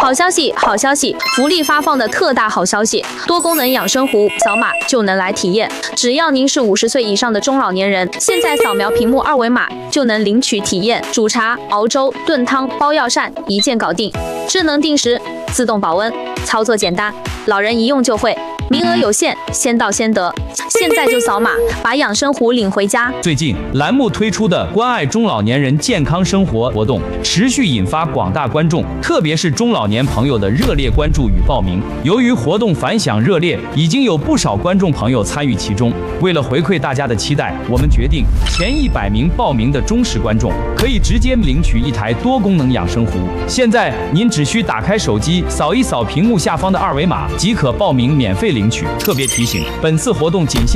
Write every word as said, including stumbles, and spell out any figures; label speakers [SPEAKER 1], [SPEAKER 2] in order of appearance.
[SPEAKER 1] 好消息，好消息！福利发放的特大好消息，多功能养生壶，扫码就能来体验。只要您是五十岁以上的中老年人，现在扫描屏幕二维码就能领取体验。煮茶、熬粥、炖汤、包药膳，一键搞定。智能定时，自动保温，操作简单，老人一用就会。名额有限，先到先得。现在就扫码，把养生壶领回家。
[SPEAKER 2] 最近栏目推出的关爱中老年人健康生活活动，持续引发广大观众，特别是中老年朋友的热烈关注与报名。由于活动反响热烈，已经有不少观众朋友参与其中。为了回馈大家的期待，我们决定前一百名报名的忠实观众可以直接领取一台多功能养生壶。现在您只需打开手机，扫一扫屏幕下方的二维码，即可报名免费领取。特别提醒，本次活动仅限